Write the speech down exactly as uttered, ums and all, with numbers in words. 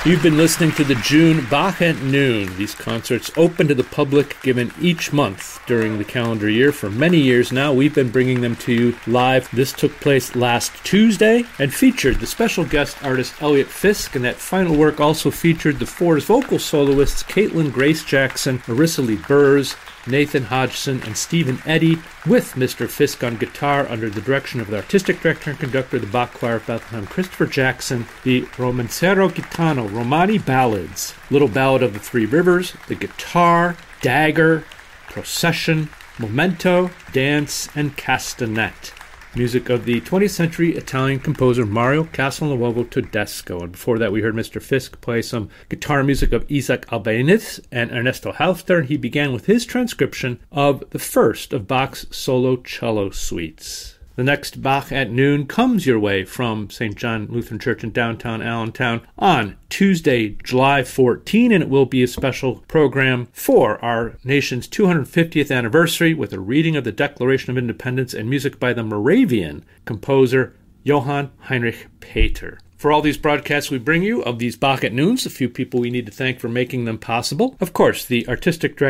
You've been listening to the June Bach at Noon. These concerts open to the public, given each month during the calendar year. For many years now, we've been bringing them to you live. This took place last Tuesday and featured the special guest artist Elliot Fisk, and that final work also featured the Fours vocal soloists Caitlin Grace Jackson, Marissa Lee Burrs, Nathan Hodgson, and Stephen Eddy, with Mister Fisk on guitar under the direction of the artistic director and conductor of the Bach Choir of Bethlehem, Christopher Jackson. The Romancero Gitano, Romani Ballads, Little Ballad of the Three Rivers, the guitar, dagger, procession, memento, dance, and castanet. Music of the twentieth century Italian composer Mario Castelnuovo Tedesco. And before that, we heard Mister Fisk play some guitar music of Isaac Albéniz and Ernesto Halfter. And he began with his transcription of the first of Bach's solo cello suites. The next Bach at Noon comes your way from Saint John Lutheran Church in downtown Allentown on Tuesday, July fourteenth, and it will be a special program for our nation's two hundred fiftieth anniversary with a reading of the Declaration of Independence and music by the Moravian composer Johann Heinrich Peter. For all these broadcasts we bring you of these Bach at Noons, a few people we need to thank for making them possible. Of course, the artistic director